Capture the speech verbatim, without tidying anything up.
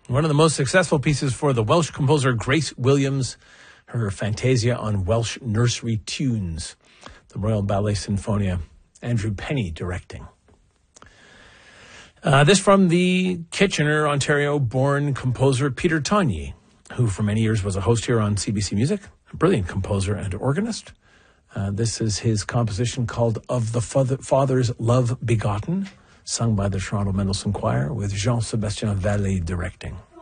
One of the most successful pieces for the Welsh composer Grace Williams, her Fantasia on Welsh nursery tunes. The Royal Ballet Sinfonia, Andrew Penny directing. Uh, this from the Kitchener, Ontario-born composer Peter Tonyi, who for many years was a host here on C B C Music, a brilliant composer and organist. Uh, this is his composition called Of the Father, Father's Love Begotten, sung by the Toronto Mendelssohn Choir with Jean-Sébastien Vallée directing.